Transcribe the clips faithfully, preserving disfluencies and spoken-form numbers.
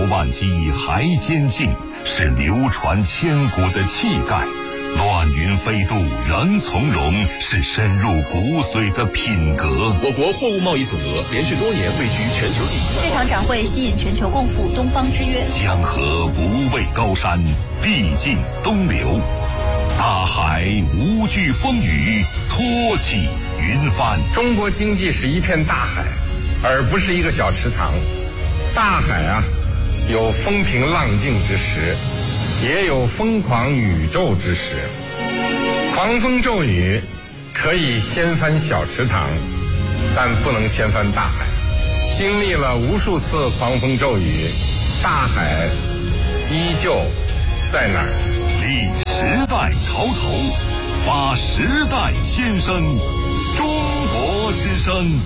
万机还坚劲，是流传千古的气概。乱云飞渡人从容，是深入骨髓的品格。 我国货物贸易总额连续多年位居全球第一。 这场展会吸引全球共赴东方之约。 江河不畏高山，必尽东流。大海无惧风雨，托起云帆。 中国经济是一片大海，而不是一个小池塘。大海啊，有风平浪静之时，也有疯狂宇宙之时。狂风骤雨可以掀翻小池塘，但不能掀翻大海。经历了无数次狂风骤雨，大海依旧在那儿。 立时代潮头，发时代先声，中国之声。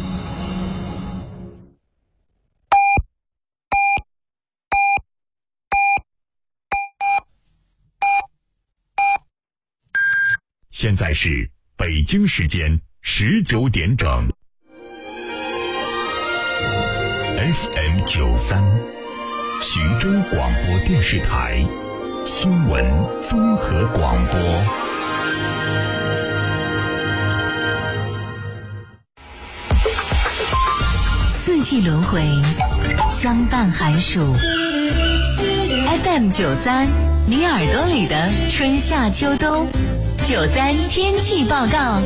现在是北京时间十九点整。F M 九三，徐州广播电视台新闻综合广播。 四季轮回，相伴寒暑。F M 九三，你耳朵里的春夏秋冬。九三天气报告，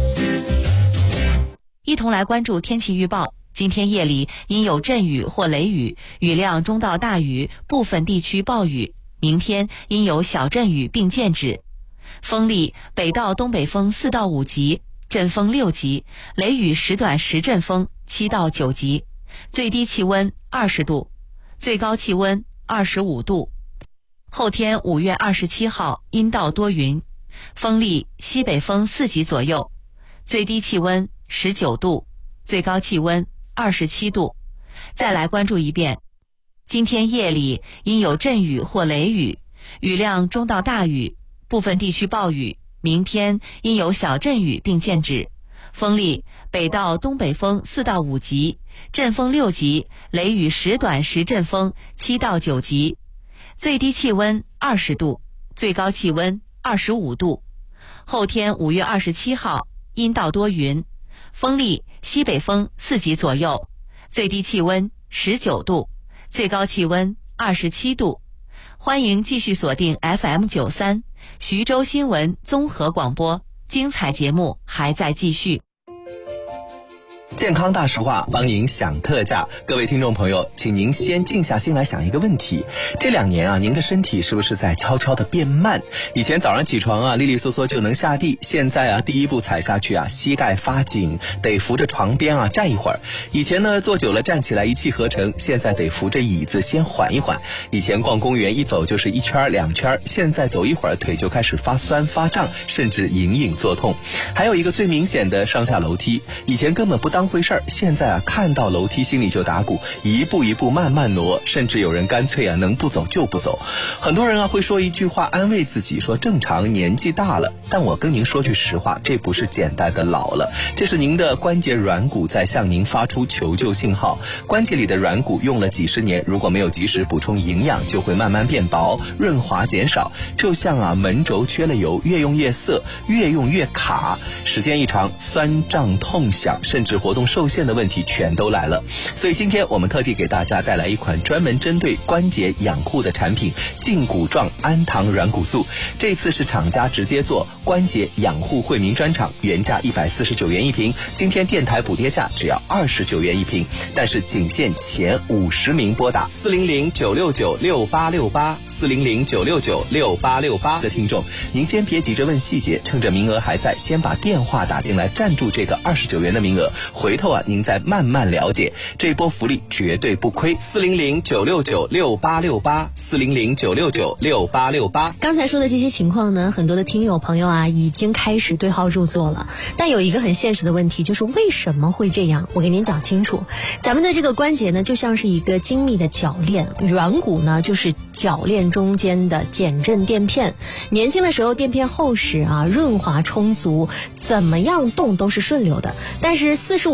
一同来关注天气预报。今天夜里因有阵雨或雷雨，雨量中到大雨，部分地区暴雨。明天因有小阵雨并见止。风力北到东北风四到五级，阵风六级，雷雨时短时阵风七到九级。最低气温二十度，最高气温二十五度。后天五月二十七号阴到多云。风力西北风四级左右，最低气温十九度，最高气温二十七度。再来关注一遍，今天夜里因有阵雨或雷雨，雨量中到大雨，部分地区暴雨。明天因有小阵雨并见止，风力北到东北风四到五级，阵风六级，雷雨时短时阵风七到九级。最低气温二十度，最高气温二十五度。后天五月二十七号阴到多云，风力西北风四级左右，最低气温十九度，最高气温二十七度。欢迎继续锁定 F M 九三徐州新闻综合广播，精彩节目还在继续。 健康大实话，帮您享特价。各位听众朋友，请您先静下心来想一个问题：这两年啊，您的身体是不是在悄悄的变慢？以前早上起床啊，利利索索就能下地，现在啊，第一步踩下去啊，膝盖发紧，得扶着床边啊站一会儿。以前呢，坐久了站起来一气呵成，现在得扶着椅子先缓一缓。以前逛公园一走就是一圈两圈，现在走一会儿腿就开始发酸发胀，甚至隐隐作痛。还有一个最明显的上下楼梯，以前根本不当回事儿，现在啊看到楼梯心里就打鼓，一步一步慢慢挪，甚至有人干脆啊能不走就不走。很多人啊会说一句话安慰自己，说正常，年纪大了。但我跟您说句实话，这不是简单的老了，这是您的关节软骨在向您发出求救信号。关节里的软骨用了几十年，如果没有及时补充营养，就会慢慢变薄，润滑减少，就像啊门轴缺了油，越用越涩，越用越卡，时间一长，酸胀痛响，甚至活动受限的问题全都来了。所以今天我们特地给大家带来一款专门针对关节养护的产品——胫骨状氨糖软骨素。这次是厂家直接做关节养护惠民专场，原价一百四十九元一瓶，今天电台补贴价只要二十九元一瓶，但是仅限前五十名拨打四零零九六九六八六八四零零九六九六八六八的听众，您先别急着问细节，趁着名额还在，先把电话打进来，占住这个二十九元的名额，回头啊您再慢慢了解，这波福利绝对不亏。四零零九六九六八六八四零零九六九六八六八。 刚才说的这些情况呢，很多的听友朋友啊已经开始对号入座了。但有一个很现实的问题，就是为什么会这样？我给您讲清楚。咱们的这个关节呢，就像是一个精密的铰链，软骨呢就是铰链中间的减震垫片。年轻的时候垫片厚实啊，润滑充足，怎么样动都是顺溜的。但是四十五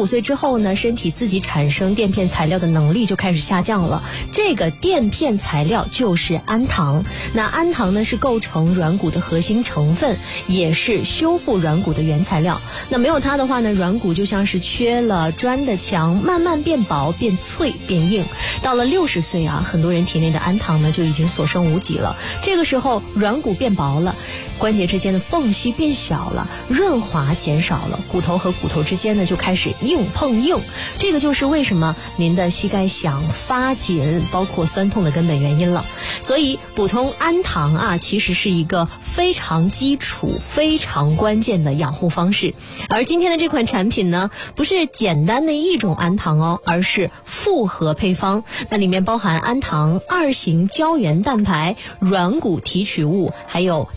五岁之后呢，身体自己产生垫片材料的能力就开始下降了。这个垫片材料就是氨糖。那氨糖呢是构成软骨的核心成分，也是修复软骨的原材料。那没有它的话呢，软骨就像是缺了砖的墙，慢慢变薄、变脆、变硬。到了六十岁啊，很多人体内的氨糖呢就已经所剩无几了。这个时候软骨变薄了，关节之间的缝隙变小了，润滑减少了，骨头和骨头之间呢就开始硬碰硬。这个就是为什么您的膝盖响、发紧，包括酸痛的根本原因了。所以补充氨糖啊，其实是一个非常基础、非常关键的养护方式。而今天的这款产品呢，不是简单的一种氨糖哦，而是复合配方。那里面包含氨糖、二型胶原蛋白、软骨提取物，还有